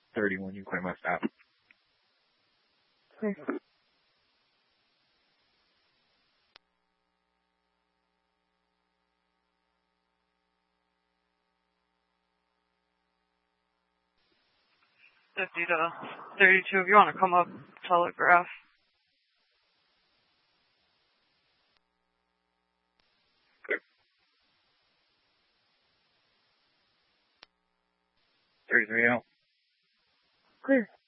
31, you can claim my stop. Clear. $50 to 32 if you want to come up, telegraph. Clear. 33 out. Clear.